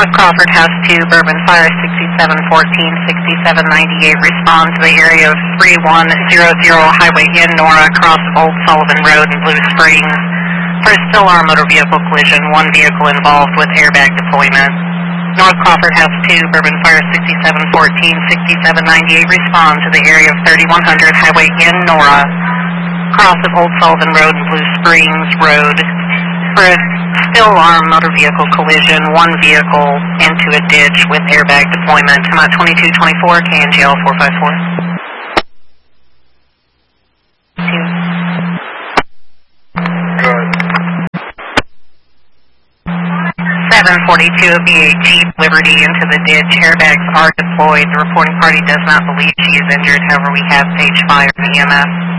North Crawford House 2, Bourbon Fire 6714, 6798. Respond to the area of 3100 Highway in Nora, across Old Sullivan Road in Blue Springs. For a still armed motor vehicle collision, one vehicle involved with airbag deployment. North Crawford House 2, Bourbon Fire 6714, 6798. Respond to the area of 3100 Highway in Nora, across Old Sullivan Road and Blue Springs Road. For a still armed motor vehicle collision, one vehicle into a ditch with airbag deployment. Time out 2224, KNGL 454. 742 VA Jeep Liberty into the ditch. Airbags are deployed. The reporting party does not believe she is injured. However, we have page fire from EMS.